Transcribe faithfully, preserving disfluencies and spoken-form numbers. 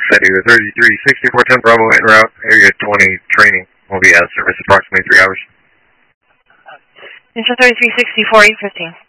City, thirty-three sixty-four ten Bravo en route, area twenty training will be out of service approximately three hours. Initial thirty-three sixty-four eight fifteen.